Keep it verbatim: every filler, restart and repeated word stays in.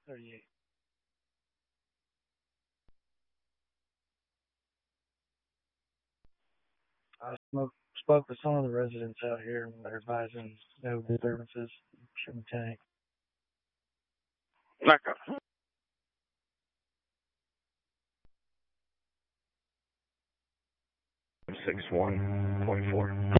thirty-eight. I spoke, spoke with some of the residents out here, and they're advising no disturbances from the tank. Okay. Six one point four.